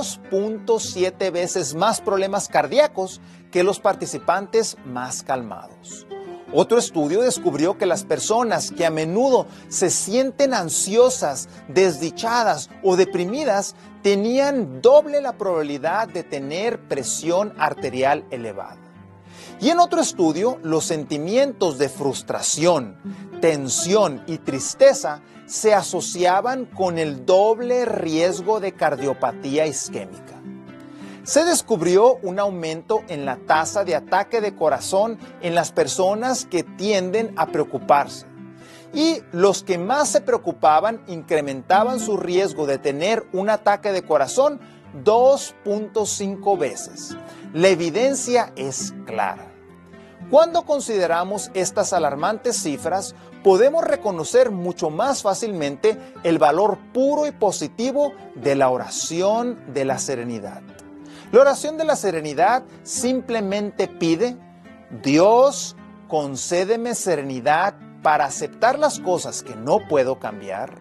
2.7 veces más problemas cardíacos que los participantes más calmados. Otro estudio descubrió que las personas que a menudo se sienten ansiosas, desdichadas o deprimidas tenían doble la probabilidad de tener presión arterial elevada. Y en otro estudio, los sentimientos de frustración, tensión y tristeza se asociaban con el doble riesgo de cardiopatía isquémica. Se descubrió un aumento en la tasa de ataque de corazón en las personas que tienden a preocuparse. Y los que más se preocupaban incrementaban su riesgo de tener un ataque de corazón 2.5 veces. La evidencia es clara. Cuando consideramos estas alarmantes cifras, podemos reconocer mucho más fácilmente el valor puro y positivo de la oración de la serenidad. La oración de la serenidad simplemente pide: Dios, concédeme serenidad para aceptar las cosas que no puedo cambiar,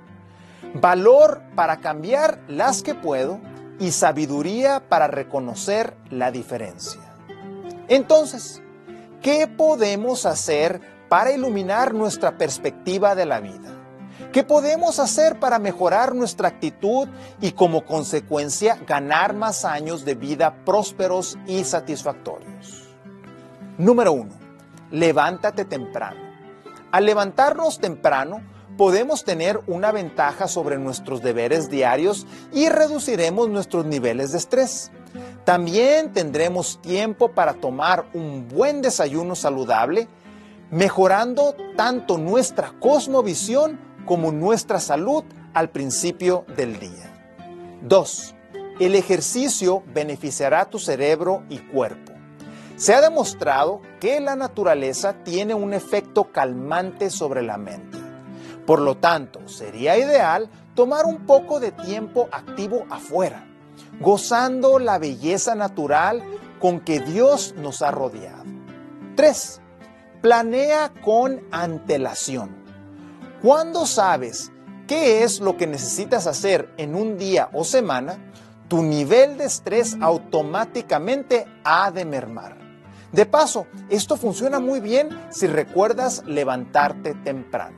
valor para cambiar las que puedo y sabiduría para reconocer la diferencia. Entonces, ¿qué podemos hacer para iluminar nuestra perspectiva de la vida? ¿Qué podemos hacer para mejorar nuestra actitud y como consecuencia ganar más años de vida prósperos y satisfactorios? Número 1. Levántate temprano. Al levantarnos temprano, podemos tener una ventaja sobre nuestros deberes diarios y reduciremos nuestros niveles de estrés. También tendremos tiempo para tomar un buen desayuno saludable, mejorando tanto nuestra cosmovisión como nuestra salud al principio del día. 2. El ejercicio beneficiará tu cerebro y cuerpo. Se ha demostrado que la naturaleza tiene un efecto calmante sobre la mente. Por lo tanto, sería ideal tomar un poco de tiempo activo afuera, gozando la belleza natural con que Dios nos ha rodeado. 3. Planea con antelación. Cuando sabes qué es lo que necesitas hacer en un día o semana, tu nivel de estrés automáticamente ha de mermar. De paso, esto funciona muy bien si recuerdas levantarte temprano.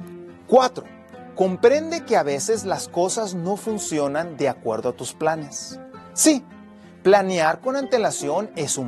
4. Comprende que a veces las cosas no funcionan de acuerdo a tus planes. Sí, planear con antelación es un